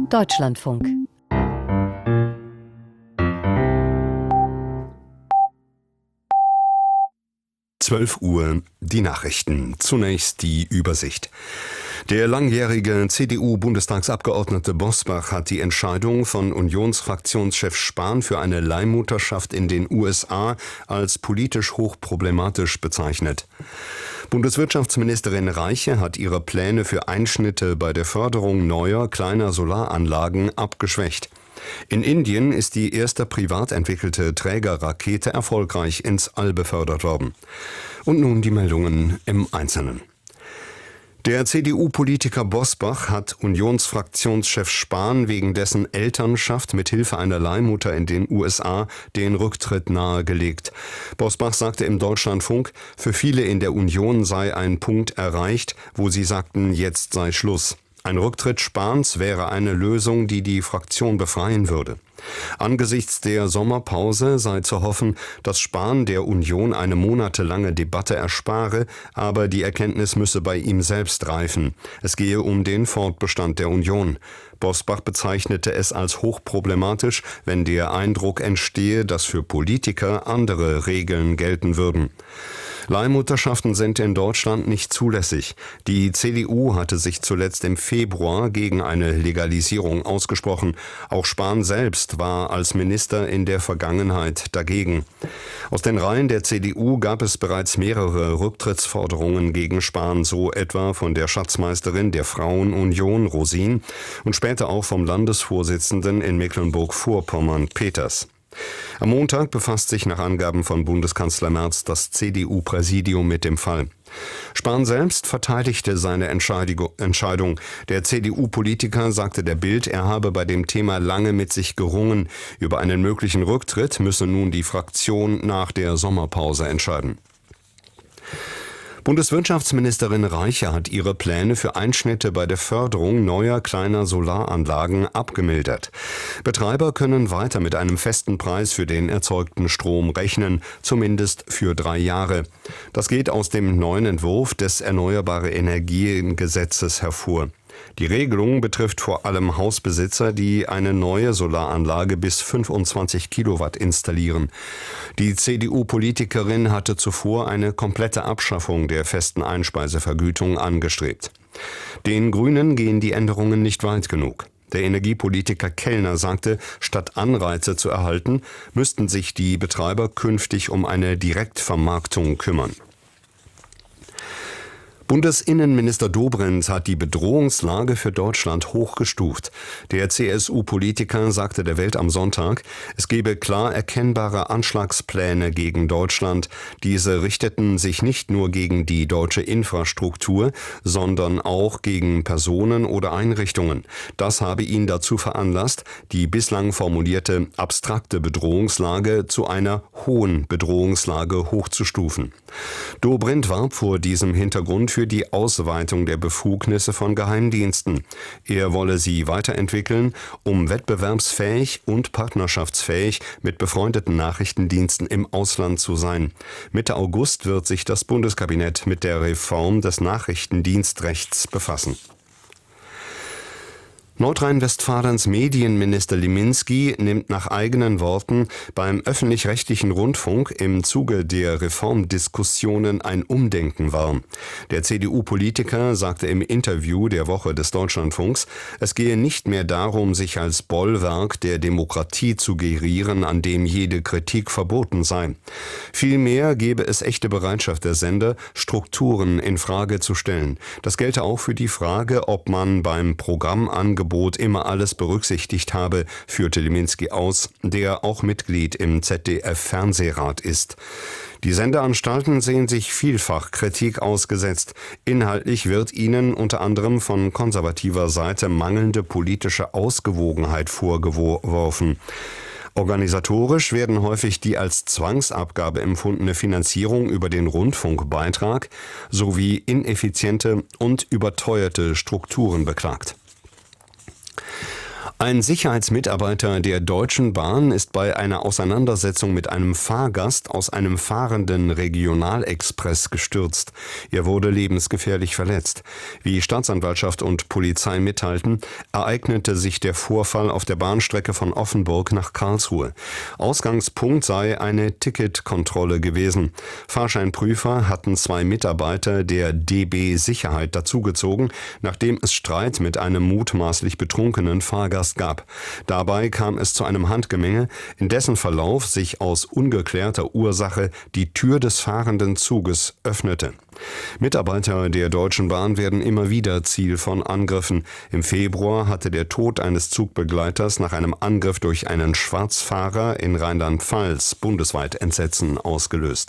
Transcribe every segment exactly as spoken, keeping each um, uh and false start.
Deutschlandfunk. zwölf Uhr, die Nachrichten. Zunächst die Übersicht. Der langjährige C D U-Bundestagsabgeordnete Bosbach hat die Entscheidung von Unionsfraktionschef Spahn für eine Leihmutterschaft in den U S A als politisch hochproblematisch bezeichnet. Bundeswirtschaftsministerin Reiche hat ihre Pläne für Einschnitte bei der Förderung neuer, kleiner Solaranlagen abgeschwächt. In Indien ist die erste privat entwickelte Trägerrakete erfolgreich ins All befördert worden. Und nun die Meldungen im Einzelnen. Der C D U-Politiker Bosbach hat Unionsfraktionschef Spahn wegen dessen Elternschaft mit Hilfe einer Leihmutter in den U S A den Rücktritt nahegelegt. Bosbach sagte im Deutschlandfunk, für viele in der Union sei ein Punkt erreicht, wo sie sagten, jetzt sei Schluss. Ein Rücktritt Spahns wäre eine Lösung, die die Fraktion befreien würde. Angesichts der Sommerpause sei zu hoffen, dass Spahn der Union eine monatelange Debatte erspare, aber die Erkenntnis müsse bei ihm selbst reifen. Es gehe um den Fortbestand der Union. Bosbach bezeichnete es als hochproblematisch, wenn der Eindruck entstehe, dass für Politiker andere Regeln gelten würden. Leihmutterschaften sind in Deutschland nicht zulässig. Die C D U hatte sich zuletzt im Februar gegen eine Legalisierung ausgesprochen. Auch Spahn selbst war als Minister in der Vergangenheit dagegen. Aus den Reihen der C D U gab es bereits mehrere Rücktrittsforderungen gegen Spahn, so etwa von der Schatzmeisterin der Frauenunion Rosin und später auch vom Landesvorsitzenden in Mecklenburg-Vorpommern Peters. Am Montag befasst sich nach Angaben von Bundeskanzler Merz das C D U-Präsidium mit dem Fall. Spahn selbst verteidigte seine Entscheidung. Der C D U-Politiker sagte der Bild, er habe bei dem Thema lange mit sich gerungen. Über einen möglichen Rücktritt müsse nun die Fraktion nach der Sommerpause entscheiden. Bundeswirtschaftsministerin Reiche hat ihre Pläne für Einschnitte bei der Förderung neuer kleiner Solaranlagen abgemildert. Betreiber können weiter mit einem festen Preis für den erzeugten Strom rechnen, zumindest für drei Jahre. Das geht aus dem neuen Entwurf des Erneuerbare Energien-Gesetzes hervor. Die Regelung betrifft vor allem Hausbesitzer, die eine neue Solaranlage bis fünfundzwanzig Kilowatt installieren. Die C D U-Politikerin hatte zuvor eine komplette Abschaffung der festen Einspeisevergütung angestrebt. Den Grünen gehen die Änderungen nicht weit genug. Der Energiepolitiker Kellner sagte, statt Anreize zu erhalten, müssten sich die Betreiber künftig um eine Direktvermarktung kümmern. Bundesinnenminister Dobrindt hat die Bedrohungslage für Deutschland hochgestuft. Der C S U-Politiker sagte der Welt am Sonntag, es gebe klar erkennbare Anschlagspläne gegen Deutschland. Diese richteten sich nicht nur gegen die deutsche Infrastruktur, sondern auch gegen Personen oder Einrichtungen. Das habe ihn dazu veranlasst, die bislang formulierte abstrakte Bedrohungslage zu einer hohen Bedrohungslage hochzustufen. Dobrindt warb vor diesem Hintergrund für die Ausweitung der Befugnisse von Geheimdiensten. Er wolle sie weiterentwickeln, um wettbewerbsfähig und partnerschaftsfähig mit befreundeten Nachrichtendiensten im Ausland zu sein. Mitte August wird sich das Bundeskabinett mit der Reform des Nachrichtendienstrechts befassen. Nordrhein-Westfalens Medienminister Liminski nimmt nach eigenen Worten beim öffentlich-rechtlichen Rundfunk im Zuge der Reformdiskussionen ein Umdenken wahr. Der C D U-Politiker sagte im Interview der Woche des Deutschlandfunks, es gehe nicht mehr darum, sich als Bollwerk der Demokratie zu gerieren, an dem jede Kritik verboten sei. Vielmehr gebe es echte Bereitschaft der Sender, Strukturen in Frage zu stellen. Das gelte auch für die Frage, ob man beim Programmangebot immer alles berücksichtigt habe, führte Liminski aus, der auch Mitglied im Z D F-Fernsehrat ist. Die Sendeanstalten sehen sich vielfach Kritik ausgesetzt. Inhaltlich wird ihnen unter anderem von konservativer Seite mangelnde politische Ausgewogenheit vorgeworfen. Organisatorisch werden häufig die als Zwangsabgabe empfundene Finanzierung über den Rundfunkbeitrag sowie ineffiziente und überteuerte Strukturen beklagt. Ein Sicherheitsmitarbeiter der Deutschen Bahn ist bei einer Auseinandersetzung mit einem Fahrgast aus einem fahrenden Regionalexpress gestürzt. Er wurde lebensgefährlich verletzt. Wie Staatsanwaltschaft und Polizei mitteilten, ereignete sich der Vorfall auf der Bahnstrecke von Offenburg nach Karlsruhe. Ausgangspunkt sei eine Ticketkontrolle gewesen. Fahrscheinprüfer hatten zwei Mitarbeiter der D B Sicherheit dazugezogen, nachdem es Streit mit einem mutmaßlich betrunkenen Fahrgast gab. Dabei kam es zu einem Handgemenge, in dessen Verlauf sich aus ungeklärter Ursache die Tür des fahrenden Zuges öffnete. Mitarbeiter der Deutschen Bahn werden immer wieder Ziel von Angriffen. Im Februar hatte der Tod eines Zugbegleiters nach einem Angriff durch einen Schwarzfahrer in Rheinland-Pfalz bundesweit Entsetzen ausgelöst.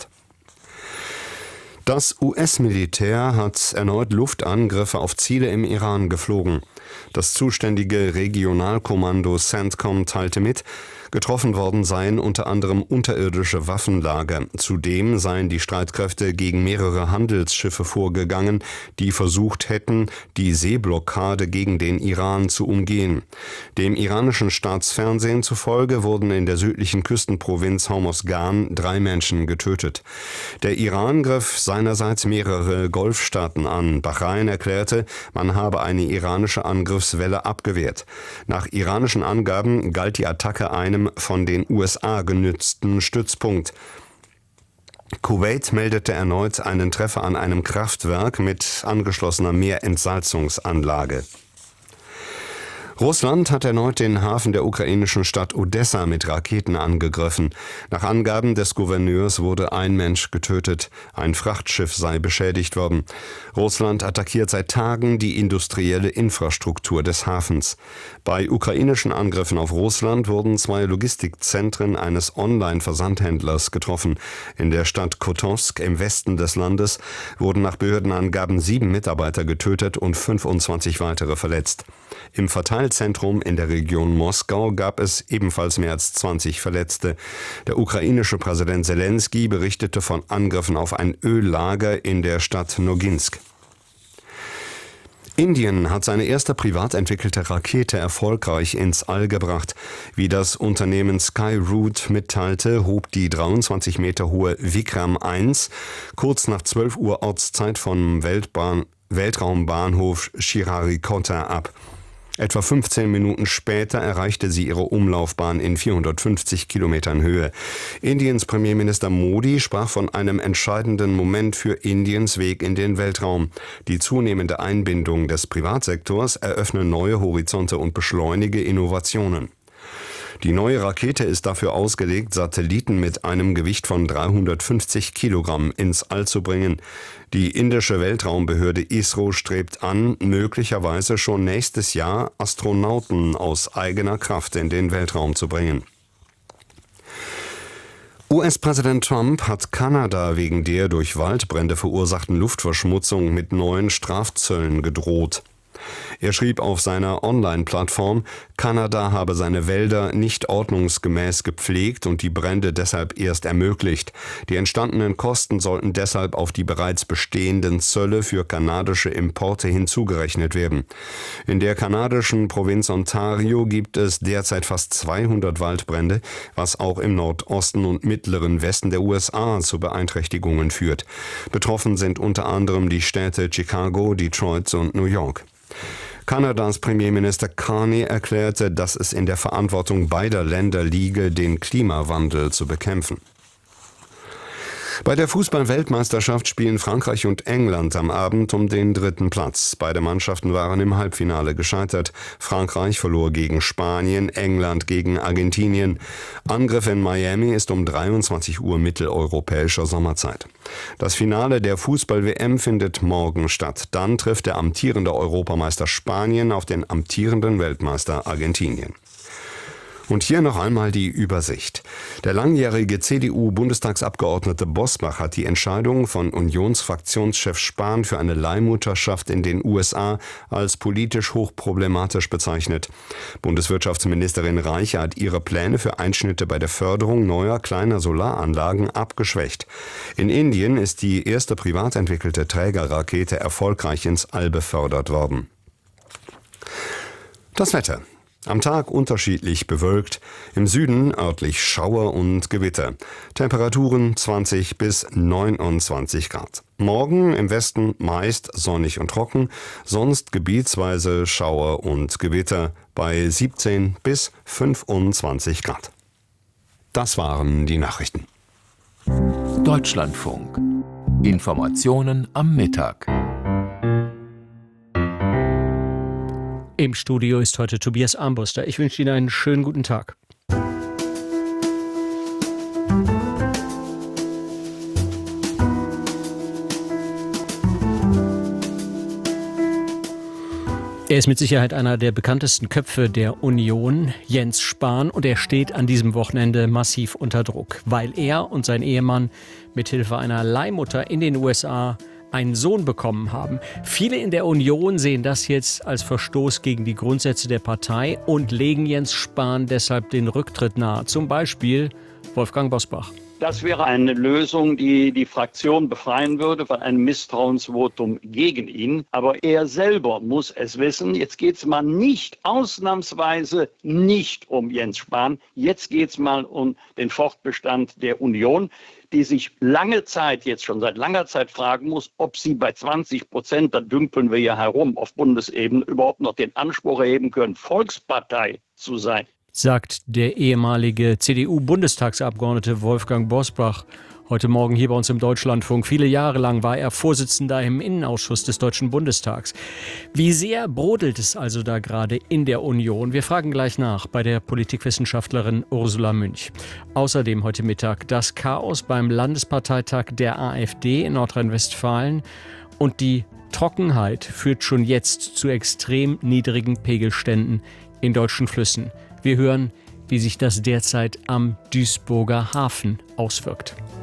Das U S-Militär hat erneut Luftangriffe auf Ziele im Iran geflogen. Das zuständige Regionalkommando CENTCOM teilte mit, getroffen worden seien unter anderem unterirdische Waffenlager. Zudem seien die Streitkräfte gegen mehrere Handelsschiffe vorgegangen, die versucht hätten, die Seeblockade gegen den Iran zu umgehen. Dem iranischen Staatsfernsehen zufolge wurden in der südlichen Küstenprovinz Hormozgan drei Menschen getötet. Der Iran griff seinerseits mehrere Golfstaaten an. Bahrain erklärte, man habe eine iranische Angriffswelle abgewehrt. Nach iranischen Angaben galt die Attacke einem von den U S A genützten Stützpunkt. Kuwait meldete erneut einen Treffer an einem Kraftwerk mit angeschlossener Meerentsalzungsanlage. Russland hat erneut den Hafen der ukrainischen Stadt Odessa mit Raketen angegriffen. Nach Angaben des Gouverneurs wurde ein Mensch getötet, ein Frachtschiff sei beschädigt worden. Russland attackiert seit Tagen die industrielle Infrastruktur des Hafens. Bei ukrainischen Angriffen auf Russland wurden zwei Logistikzentren eines Online-Versandhändlers getroffen. In der Stadt Kotovsk im Westen des Landes wurden nach Behördenangaben sieben Mitarbeiter getötet und fünfundzwanzig weitere verletzt. Im Verteilzentrum in der Region Moskau gab es ebenfalls mehr als zwanzig Verletzte. Der ukrainische Präsident Selenskyj berichtete von Angriffen auf ein Öllager in der Stadt Noginsk. Indien hat seine erste privat entwickelte Rakete erfolgreich ins All gebracht. Wie das Unternehmen Skyroot mitteilte, hob die dreiundzwanzig Meter hohe Vikram eins kurz nach zwölf Uhr Ortszeit vom Weltbahn, Weltraumbahnhof Sriharikota ab. Etwa fünfzehn Minuten später erreichte sie ihre Umlaufbahn in vierhundertfünfzig Kilometern Höhe. Indiens Premierminister Modi sprach von einem entscheidenden Moment für Indiens Weg in den Weltraum. Die zunehmende Einbindung des Privatsektors eröffne neue Horizonte und beschleunige Innovationen. Die neue Rakete ist dafür ausgelegt, Satelliten mit einem Gewicht von dreihundertfünfzig Kilogramm ins All zu bringen. Die indische Weltraumbehörde ISRO strebt an, möglicherweise schon nächstes Jahr Astronauten aus eigener Kraft in den Weltraum zu bringen. U S-Präsident Trump hat Kanada wegen der durch Waldbrände verursachten Luftverschmutzung mit neuen Strafzöllen gedroht. Er schrieb auf seiner Online-Plattform, Kanada habe seine Wälder nicht ordnungsgemäß gepflegt und die Brände deshalb erst ermöglicht. Die entstandenen Kosten sollten deshalb auf die bereits bestehenden Zölle für kanadische Importe hinzugerechnet werden. In der kanadischen Provinz Ontario gibt es derzeit fast zweihundert Waldbrände, was auch im Nordosten und mittleren Westen der U S A zu Beeinträchtigungen führt. Betroffen sind unter anderem die Städte Chicago, Detroit und New York. Kanadas Premierminister Carney erklärte, dass es in der Verantwortung beider Länder liege, den Klimawandel zu bekämpfen. Bei der Fußball-Weltmeisterschaft spielen Frankreich und England am Abend um den dritten Platz. Beide Mannschaften waren im Halbfinale gescheitert. Frankreich verlor gegen Spanien, England gegen Argentinien. Angriff in Miami ist um dreiundzwanzig Uhr mitteleuropäischer Sommerzeit. Das Finale der Fußball-W M findet morgen statt. Dann trifft der amtierende Europameister Spanien auf den amtierenden Weltmeister Argentinien. Und hier noch einmal die Übersicht. Der langjährige C D U-Bundestagsabgeordnete Bosbach hat die Entscheidung von Unionsfraktionschef Spahn für eine Leihmutterschaft in den U S A als politisch hochproblematisch bezeichnet. Bundeswirtschaftsministerin Reiche hat ihre Pläne für Einschnitte bei der Förderung neuer kleiner Solaranlagen abgeschwächt. In Indien ist die erste privat entwickelte Trägerrakete erfolgreich ins All befördert worden. Das Wetter. Am Tag unterschiedlich bewölkt, im Süden örtlich Schauer und Gewitter. Temperaturen zwanzig bis neunundzwanzig Grad. Morgen im Westen meist sonnig und trocken, sonst gebietsweise Schauer und Gewitter bei siebzehn bis fünfundzwanzig Grad. Das waren die Nachrichten. Deutschlandfunk. Informationen am Mittag. Im Studio ist heute Tobias Armbruster. Ich wünsche Ihnen einen schönen guten Tag. Er ist mit Sicherheit einer der bekanntesten Köpfe der Union, Jens Spahn, und er steht an diesem Wochenende massiv unter Druck, weil er und sein Ehemann mithilfe einer Leihmutter in den U S A einen Sohn bekommen haben. Viele in der Union sehen das jetzt als Verstoß gegen die Grundsätze der Partei und legen Jens Spahn deshalb den Rücktritt nahe. Zum Beispiel Wolfgang Bosbach. Das wäre eine Lösung, die die Fraktion befreien würde von einem Misstrauensvotum gegen ihn. Aber er selber muss es wissen. Jetzt geht es mal nicht, ausnahmsweise nicht um Jens Spahn. Jetzt geht es mal um den Fortbestand der Union, die sich lange Zeit, jetzt schon seit langer Zeit fragen muss, ob sie bei zwanzig Prozent, da dümpeln wir ja herum auf Bundesebene, überhaupt noch den Anspruch erheben können, Volkspartei zu sein. Sagt der ehemalige C D U-Bundestagsabgeordnete Wolfgang Bosbach heute Morgen hier bei uns im Deutschlandfunk. Viele Jahre lang war er Vorsitzender im Innenausschuss des Deutschen Bundestags. Wie sehr brodelt es also da gerade in der Union? Wir fragen gleich nach bei der Politikwissenschaftlerin Ursula Münch. Außerdem heute Mittag das Chaos beim Landesparteitag der AfD in Nordrhein-Westfalen und die Trockenheit führt schon jetzt zu extrem niedrigen Pegelständen in deutschen Flüssen. Wir hören, wie sich das derzeit am Duisburger Hafen auswirkt.